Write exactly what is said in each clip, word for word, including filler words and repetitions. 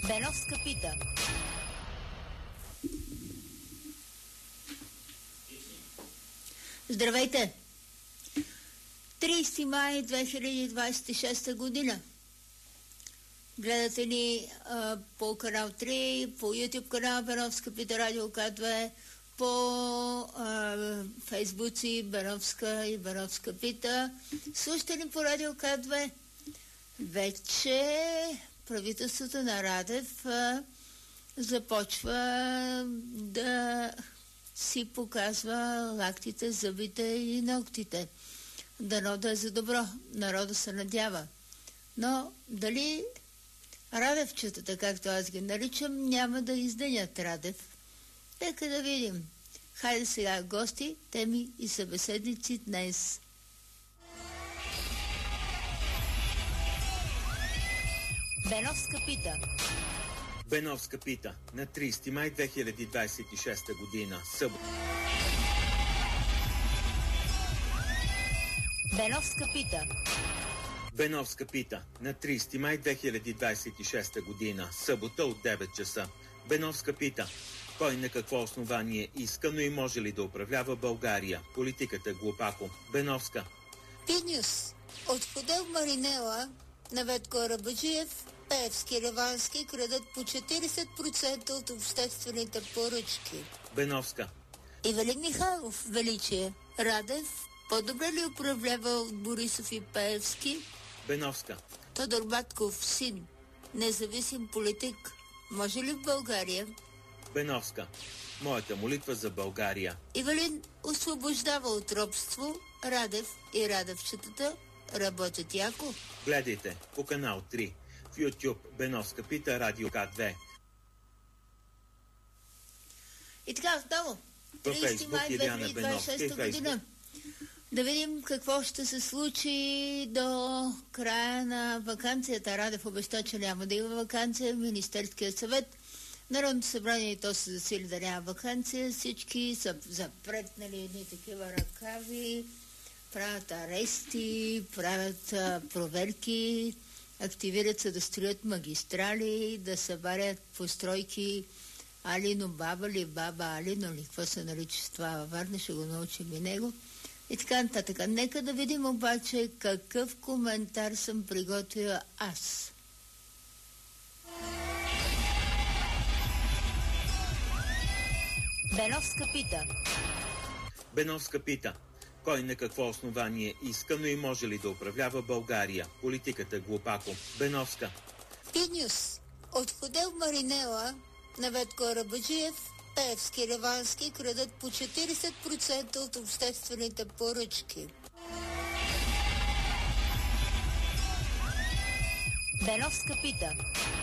Беновска пита. Здравейте! тридесети май две хиляди двадесет и шеста година. Гледате ни а, по канал три, по YouTube канал Беновска пита, радио К две, по а, Фейсбуци Беновска и Беновска пита. Слушате ни по радио К две. Вече правителството на Радев а, започва да си показва лактите, зъбите и ногтите. Дано да е за добро. Народа се надява. Но дали Радевчетата, както аз ги наричам, няма да издънят Радев? Нека да видим. Хайде сега гости, теми и събеседници днес. Беновска пита. Беновска пита на тридесети май две хиляди двадесет и шеста година. Събота. Беновска пита. Беновска пита на тридесети май две хиляди двадесет и шеста година. Събота от девет часа. Беновска пита: кой на какво основание иска, но и може ли да управлява България? Политиката глупако. Беновска. Пинюс. От хотел Маринела на Ветко Арабаджиев, Пеевски, Ревански крадат по четиридесет процента от обществените поръчки. Беновска. Ивелин Михайлов, величие. Радев по-добре ли управлява от Борисов и Пеевски? Беновска. Тодор Батков, син, независим политик, може ли в България? Беновска. Моята молитва за България. Ивелин освобождава от робство. Радев и Радевчетата работят яко. Гледайте по канал три в YouTube Беновска пита, радио К две. И така, отново. тридесети май две хиляди двадесет и шеста година. Да видим какво ще се случи до края на ваканцията. Радев обеща, че няма да има ваканция. Министерския съвет, Народното събрание и то се засили да няма ваканция. Всички са запретнали едни такива ръкави, правят арести, правят а, проверки, активират се да строят магистрали, да събарят постройки Алино баба ли, баба Алино ли, какво се нарича това във Варна, ще го научим и него. И така нататък. Нека да видим обаче какъв коментар съм приготвила аз. Беновска пита. Беновска пита: кой на какво основание иска, но и може ли да управлява България? Политиката глупако. Беновска. Пинюс. От хотел Маринела на Ветко Арабаджиев, Пеевски, Ревански крадат по четиридесет процента от обществените поръчки. Беновска пита.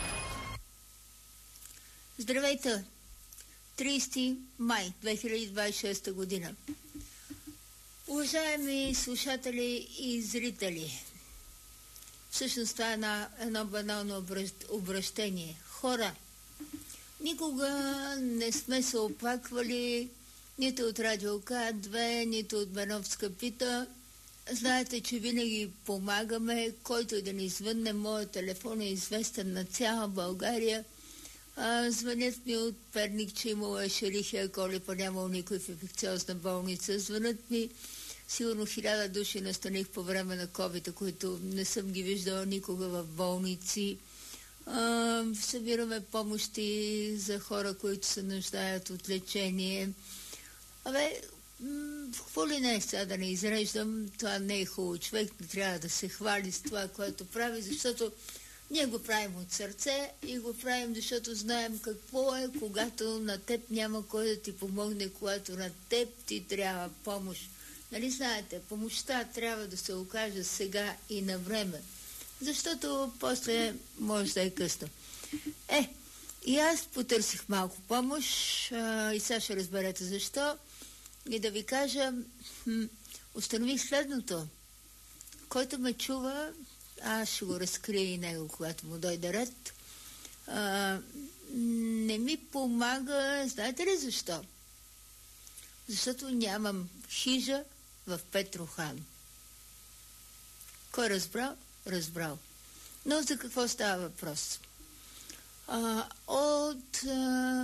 Здравейте! тридесети май две хиляди двадесет и шеста година. Уважаеми слушатели и зрители, всъщност това е една, едно банално обращение. Хора, никога не сме се оплаквали нито от радио К две, нито от Беновска пита. Знаете, че винаги помагаме. Който и да ни звънне, моят телефон е известен на цяла България. А, звънят ми от Перник, че имало ешерихия коли, па нямало никой в инфекциозна болница. Звънят ми сигурно хиляда души настаних по време на ковида, които не съм ги виждала никога в болници. А, събираме помощи за хора, които се нуждаят от лечение. Абе, м- какво ли не е сега да не изреждам, това не е хубаво. Човек не трябва да се хвали с това, което прави, защото ние го правим от сърце и го правим, защото знаем какво е, когато на теб няма кой да ти помогне, когато на теб ти трябва помощ. Нали знаете, помощта трябва да се окаже сега и на време, защото после може да е късно. Е, и аз потърсих малко помощ а, и сега ще разберете защо. И да ви кажа, м- установих следното. Който ме чува, аз ще го разкрия и него, когато му дойде ред. А, не ми помага, знаете ли защо? Защото нямам хижа в Петрохан. Кой разбрал? Разбрал. Но за какво става въпрос? А, от а,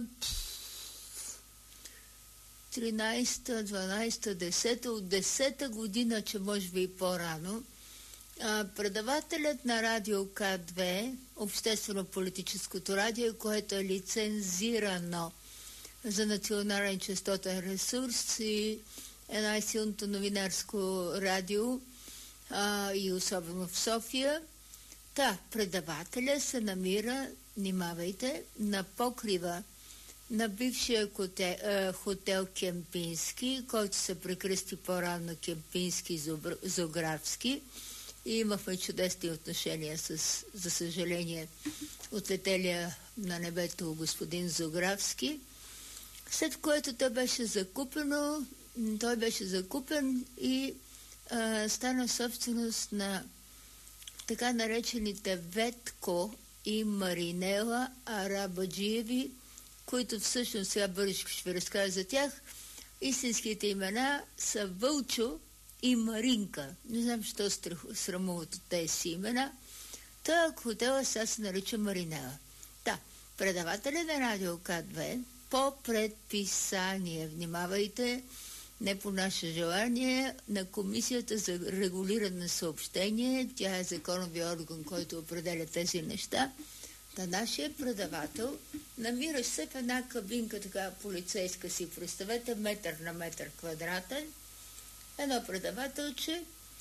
тринайсета, дванайсета, десета, от десета година, че може би и по-рано, а, предавателят на радио К две, обществено-политическото радио, което е лицензирано за национален частотен ресурс и е най-силното новинарско радио, а, и особено в София. Та, предавателя се намира, внимавайте, на покрива на бившия хотел, е, хотел Кемпински, който се прекръсти по-рано Кемпински Зографски, и имахме чудесни отношения с, за съжаление, отлетелия на небето господин Зографски, след което той беше закупено, той беше закупен и а, стана собственост на така наречените Ветко и Маринела Арабаджиеви, които всъщност, сега бързо ще ви разкажа за тях, истинските имена са Вълчо и Маринка. Не знам, що срамуват от тези си имена. Та хотела сега се нарича Маринела. Та, предавателя на радио К две по предписание, внимавайте, не по наше желание, на Комисията за регулиране на съобщение, тя е законовия орган, който определя тези неща, да нашия предавател намираш се в една кабинка, така полицейска, си представете, метър на метър квадратен, едно предавателче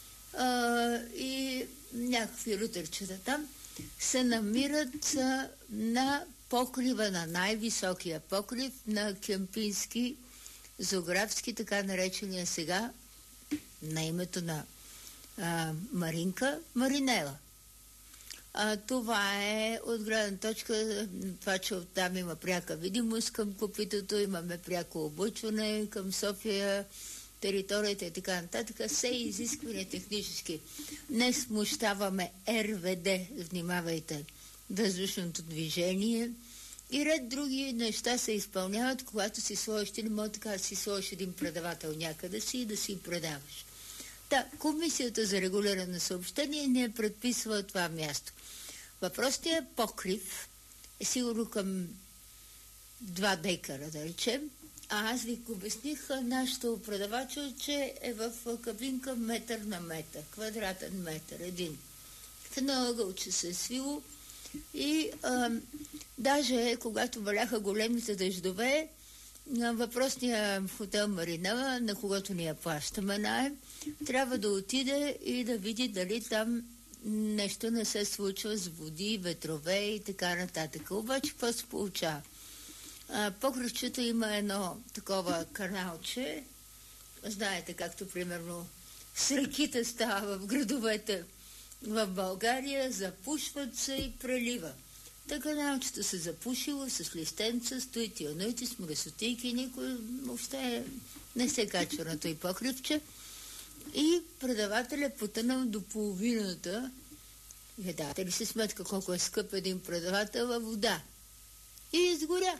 а, и някакви рутърчета там се намират а, на покрива, на най-високия покрив на Кемпински Зографски, така наречения сега на името на а, Маринка, Маринела. А, това е от гледна точка, това, че оттам има пряка видимост към копитото, имаме пряко облъчване към София, територията и така нататък, все изисквания технически. Не смущаваме Р В Д, внимавайте, въздушното движение, и ред други неща се изпълняват, когато си сложиш, ти не може така да си сложиш един предавател някъде си и да си предаваш. Та, Комисията за регулиране на съобщение не предписва това място. Въпросният покрив е сигурно към два декара, да речем, а аз ви обясних нашето предавачо, че е в кабинка метър на метър, квадратен метър, един. В едно ъгълче се е свило и а, даже когато валяха големите дъждове, на въпросния хотел Маринела, на когото ние плащаме наем, трябва да отиде и да види дали там нещо не се случва с води, ветрове и така нататък. Обаче какво се получава? Покривчето има едно такова каналче, знаете, както примерно с реките става в градовете в България, запушват се и прелива. Та каналчето се запушило с листенца, стои тионоити с мръсотийки, никой въобще не се качва на той покривче. И предавателя потънал до половината. Дайте ли си сметка колко е скъп един предавател във вода? И изгоря.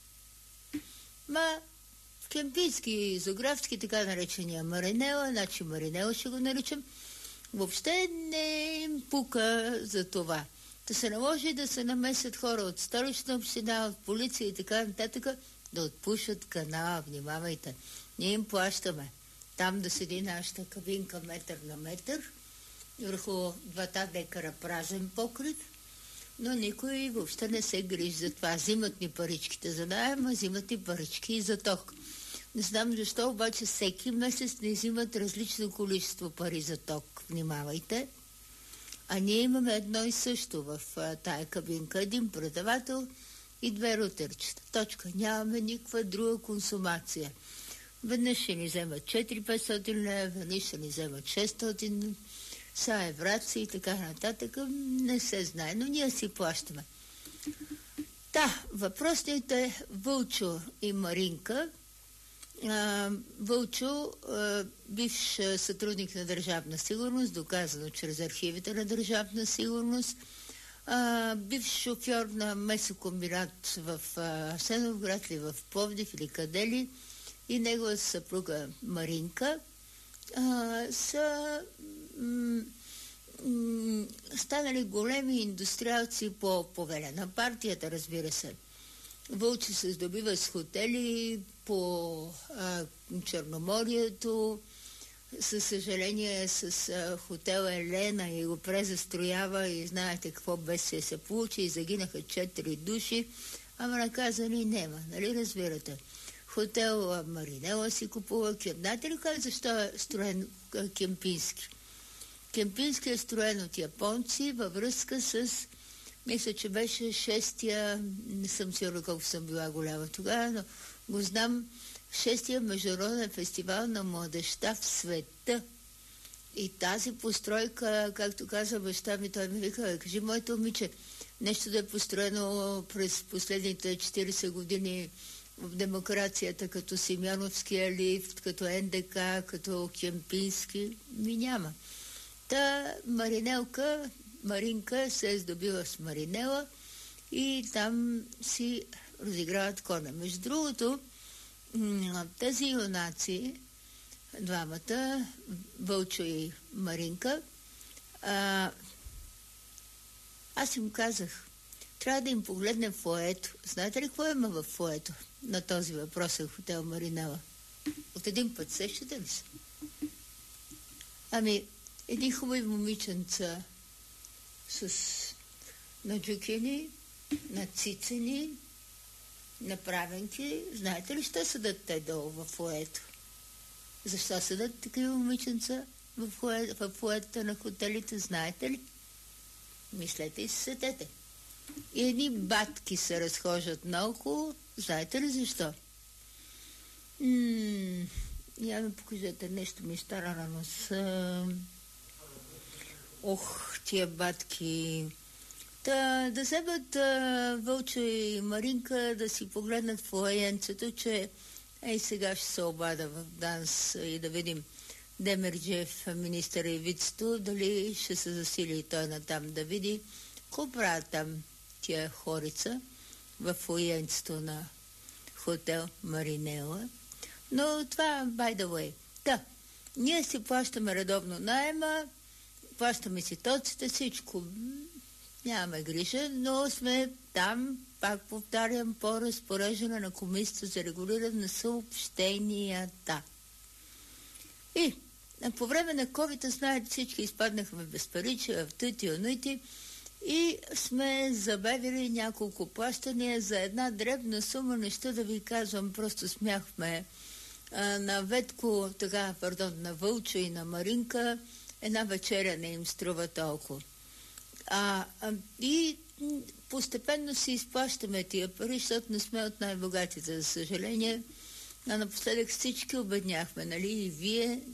Ма в Кемпински Зографски, така наречения Маринела, значи Маринела ще го наричам, въобще не им пука за това. Да се наложи да се намесят хора от Столична община, от полиция и така нататък, да отпушат канала, внимавайте. Ние им плащаме. Там да седи нашата кабинка метър на метър, върху двата декара празен покрив, но никой въобще не се грижи за това. Взимат ни паричките за наем, а взимат ни парички и за ток. Не знам защо, обаче всеки месец не взимат различно количество пари за ток. Внимавайте. А ние имаме едно и също в а, тая кабинка. Един предавател и две рутерчета. Точка. Нямаме никаква друга консумация. Веднъж ще ни вземат четири-петстотин лева, веднъж ще ни вземат шестстотин, са евраци и така нататък. Не се знае, но ние си плащаме. Та, въпросните Вълчо и Маринка. А, Вълчо, а, бивш сътрудник на Държавна сигурност, доказано чрез архивите на Държавна сигурност, а, бивш шофьор на месокомбинат в а, Асеновград или в Пловдив или къде ли, и неговата съпруга Маринка а, са м- м- станали големи индустриалци по повеля на партията, разбира се. Вълчи се здобива с хотели по а, Черноморието, със съжаление с а, хотел Елена и го презастроява и знаете какво бедствие се получи и загинаха четири души, ама наказани нема, нали разбирате? Хотел а, Маринела си купува. Знаете ли как защо е строен а, Кемпински? Кемпински е строен от японци във връзка с, мисля, че беше шестия, не съм сигурна колко съм била голяма тогава, но го знам, шестия международен фестивал на младежта в света. И тази постройка, както каза баща ми, той ми вика, кажи, моето момиче, нещо да е построено през последните четиридесет години в демокрацията, като Симеоновския лифт, като Ен Де Ка, като Кемпински, ми няма. Та Маринелка, Маринка се е здобила с Маринела и там си разиграват коня. Между другото, тези юнаци, двамата, Вълчо и Маринка, а, аз им казах, трябва да им погледнем фоето. Знаете ли какво има в фоето на този въпросен хотел Маринела? От един път сещате ли се? Ами, едни хубави момиченца с наджукени, нацицени, направенки. Знаете ли, що седат те долу в фоето? Защо седат такива момиченца в фоето на хотелите? Знаете ли? Мислете и се сетете. И едни батки се разхождат наоколо. Знаете ли защо? М- я ми покажете, нещо ми стара на носа. Ох, тия батки. Та, да вземат Вълчо и Маринка да си погледнат в лаенцето, че ей сега ще се обада в ДАНС и да видим Демерджиев, министър и вицето, дали ще се засили той натам да види какво правят там тия хорица в лаенцето на хотел Маринела. Но това, by the way. Да, ние си плащаме редовно наема, плащаме си тоците, всичко. Нямаме грижа, но сме там, пак повтарям, по разпореждане на Комисията за регулиране на съобщенията. И по време на ковид, знаете, всички изпаднахме без парича, в тъти, онуити и сме забавили няколко плащания за една дребна сума, неща да ви казвам, просто смяхме. А, на Ветко, така, пардон, на Вълчо и на Маринка, една вечеря не им струва толкова. А, а, и постепенно си изплащаме тия пари, защото не сме от най-богатите, за съжаление. А напоследък всички обедняхме, нали, и вие,